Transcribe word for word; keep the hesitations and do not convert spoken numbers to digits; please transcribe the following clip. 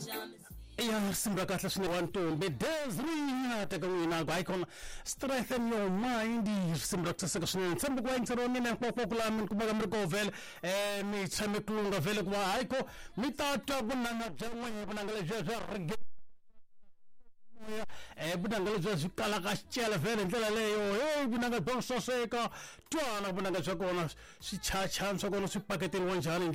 Ya sembra kahle swinene wantombi there's rinyata ka n'wina ku icon strengthen your mind sembra ku saseka swinene tshemba ku va yingiseriwa mina hinkwako ku laha mi kumeka mi ri koho vhele um mi tshame ku lunga vhele ku va hayi ko mi ta twa vunanga bya n'wina vunanga lebyiya bya rege eh vunanga lebyiya byi kalaka xicela vhele hi ndlela leyo hey vunanga byo saseka twana vunanga bya kona swichachani swa kona swi paketeliwa njhani